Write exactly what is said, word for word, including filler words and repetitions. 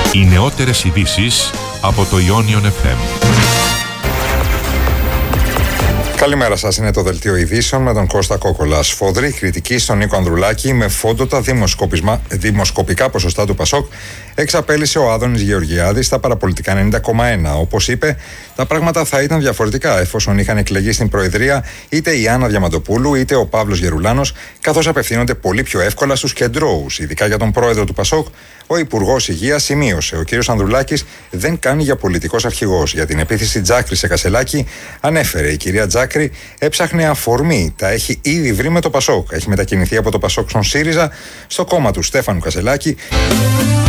Οι νεότερες ειδήσεις από το Ionion εφ εμ. Καλημέρα σας, είναι το Δελτίο Ειδήσεων με τον Κώστα Κόκολα. Σφοδρή κριτική στον Νίκο Ανδρουλάκη με φόντοτα δημοσκοπικά ποσοστά του Πασόκ εξαπέλυσε ο Άδωνης Γεωργιάδης στα παραπολιτικά ενενήντα κόμμα ένα. Όπως είπε, τα πράγματα θα ήταν διαφορετικά εφόσον είχαν εκλεγεί στην Προεδρία είτε η Άννα Διαμαντοπούλου είτε ο Παύλος Γερουλάνος, καθώς απευθύνονται πολύ πιο εύκολα στους κεντρώους, ειδικά για τον πρόεδρο του Πασόκ. Ο Υπουργός Υγείας σημείωσε: ο κ. Ανδρουλάκης δεν κάνει για πολιτικός αρχηγός. Για την επίθεση Τζάκρη σε Κασελάκη, ανέφερε: η κυρία Τζάκρη έψαχνε αφορμή. Τα έχει ήδη βρει με το Πασόκ. Έχει μετακινηθεί από το Πασόκ στον ΣΥΡΙΖΑ, στο κόμμα του Στέφανου Κασελάκη.